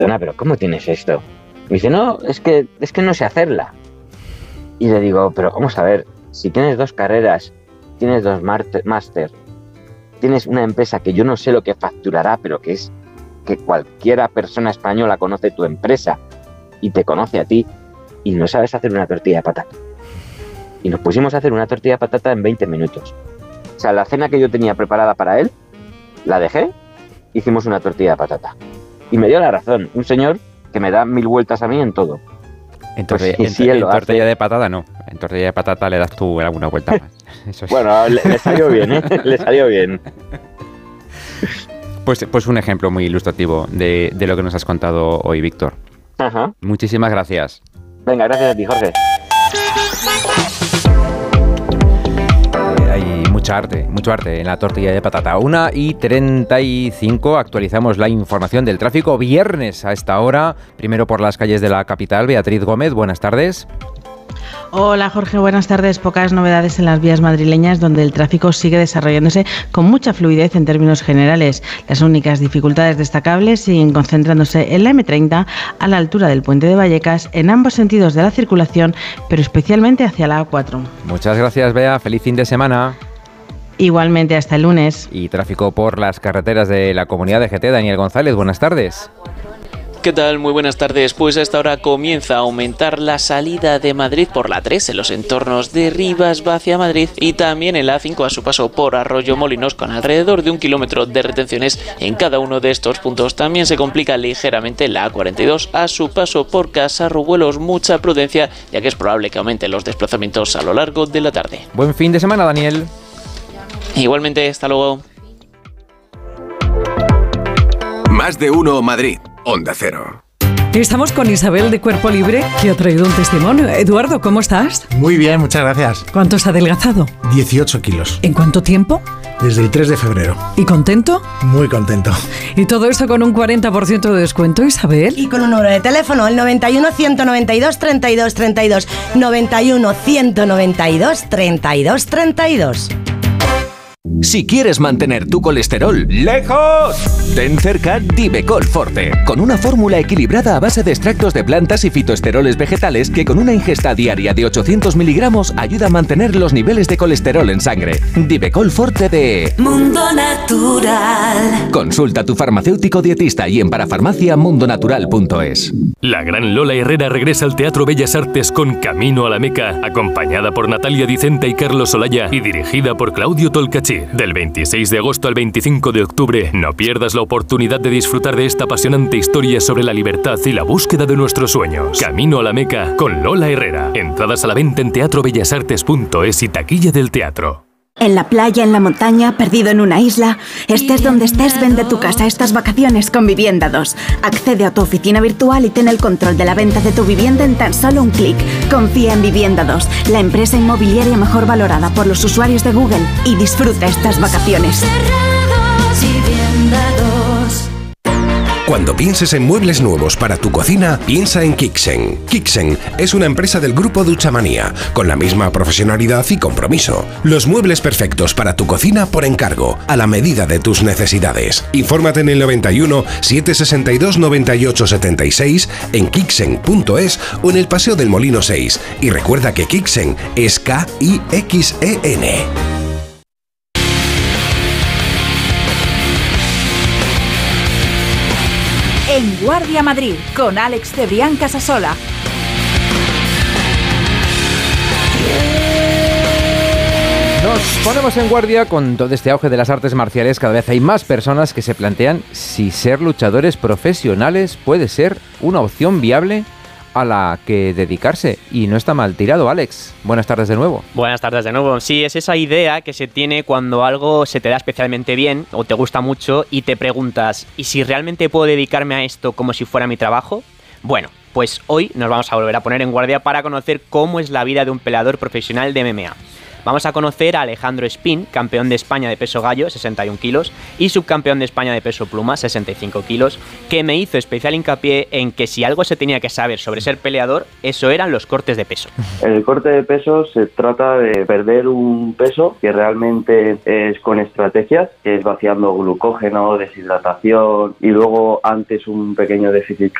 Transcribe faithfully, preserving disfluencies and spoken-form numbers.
perdona, pero ¿cómo tienes esto? Me dice, no, es que, es que no sé hacerla. Y le digo, pero vamos a ver, si tienes dos carreras, tienes dos máster, tienes una empresa que yo no sé lo que facturará, pero que es que cualquiera persona española conoce tu empresa y te conoce a ti, y no sabes hacer una tortilla de patata. Y nos pusimos a hacer una tortilla de patata en veinte minutos. O sea, la cena que yo tenía preparada para él, la dejé, hicimos una tortilla de patata. Y me dio la razón, un señor que me da mil vueltas a mí en todo. En, tortilla, pues, si en, en tortilla de patata no, en tortilla de patata le das tú alguna vuelta más. Eso es. Bueno, le, le salió bien, ¿eh? Le salió bien. Pues, pues un ejemplo muy ilustrativo de, de lo que nos has contado hoy, Víctor. Ajá. Muchísimas gracias. Venga, gracias a ti, Jorge. Hay mucha arte, mucho arte en la tortilla de patata. una y treinta y cinco, actualizamos la información del tráfico. Viernes a esta hora, primero por las calles de la capital. Beatriz Gómez, buenas tardes. Hola Jorge, buenas tardes. Pocas novedades en las vías madrileñas, donde el tráfico sigue desarrollándose con mucha fluidez en términos generales. Las únicas dificultades destacables siguen concentrándose en la eme treinta a la altura del puente de Vallecas, en ambos sentidos de la circulación, pero especialmente hacia la A cuatro. Muchas gracias, Bea. Feliz fin de semana. Igualmente, hasta el lunes. Y tráfico por las carreteras de la Comunidad de G T. Daniel González, buenas tardes. ¿Qué tal? Muy buenas tardes. Pues a esta hora comienza a aumentar la salida de Madrid por la tres en los entornos de Rivas va hacia Madrid, y también en la A cinco a su paso por Arroyo Molinos, con alrededor de un kilómetro de retenciones en cada uno de estos puntos. También se complica ligeramente la A cuarenta y dos a su paso por Casarrubuelos. Mucha prudencia, ya que es probable que aumenten los desplazamientos a lo largo de la tarde. Buen fin de semana, Daniel. Igualmente, hasta luego. Más de uno Madrid. Onda Cero. Estamos con Isabel de Cuerpo Libre, que ha traído un testimonio. Eduardo, ¿cómo estás? Muy bien, muchas gracias. ¿Cuánto has adelgazado? dieciocho kilos. ¿En cuánto tiempo? Desde el tres de febrero. ¿Y contento? Muy contento. Y todo esto con un cuarenta por ciento de descuento, Isabel. Y con un número de teléfono, el noventa y uno, ciento noventa y dos, treinta y dos treinta y dos. noventa y uno, ciento noventa y dos, treinta y dos treinta y dos. Si quieres mantener tu colesterol lejos, ten cerca Divecol Forte, con una fórmula equilibrada a base de extractos de plantas y fitoesteroles vegetales que con una ingesta diaria de ochocientos miligramos ayuda a mantener los niveles de colesterol en sangre. Divecol Forte de Mundo Natural. Consulta a tu farmacéutico dietista y en parafarmacia mundonatural punto es. La gran Lola Herrera regresa al Teatro Bellas Artes con Camino a la Meca, acompañada por Natalia Dicenta y Carlos Olaya y dirigida por Claudio Tolcachir. Del veintiséis de agosto al veinticinco de octubre, no pierdas la oportunidad de disfrutar de esta apasionante historia sobre la libertad y la búsqueda de nuestros sueños. Camino a la Meca con Lola Herrera. Entradas a la venta en teatro bellas artes punto es y taquilla del teatro. En la playa, en la montaña, perdido en una isla, estés donde estés, vende tu casa estas vacaciones con Vivienda dos. Accede a tu oficina virtual y ten el control de la venta de tu vivienda en tan solo un clic. Confía en Vivienda dos, la empresa inmobiliaria mejor valorada por los usuarios de Google, y disfruta estas vacaciones. Cuando pienses en muebles nuevos para tu cocina, piensa en Kixen. Kixen es una empresa del grupo Duchamanía, con la misma profesionalidad y compromiso. Los muebles perfectos para tu cocina por encargo, a la medida de tus necesidades. Infórmate en el noventa y uno, setecientos sesenta y dos, noventa y ocho setenta y seis, en kixen punto es o en el Paseo del Molino seis. Y recuerda que Kixen es K I X E N. En Guardia Madrid, con Alex Cebrián Casasola. Nos ponemos en guardia con todo este auge de las artes marciales. Cada vez hay más personas que se plantean si ser luchadores profesionales puede ser una opción viable a la que dedicarse, y no está mal tirado. Alex, buenas tardes de nuevo. Buenas tardes de nuevo. Sí, es esa idea que se tiene cuando algo se te da especialmente bien o te gusta mucho y te preguntas, ¿y si realmente puedo dedicarme a esto como si fuera mi trabajo? Bueno, pues hoy nos vamos a volver a poner en guardia para conocer cómo es la vida de un peleador profesional de M M A. Vamos a conocer a Alejandro Espín, campeón de España de peso gallo, sesenta y un kilos, y subcampeón de España de peso pluma, sesenta y cinco kilos, que me hizo especial hincapié en que si algo se tenía que saber sobre ser peleador, eso eran los cortes de peso. El corte de peso se trata de perder un peso que realmente es con estrategias, que es vaciando glucógeno, deshidratación y luego antes un pequeño déficit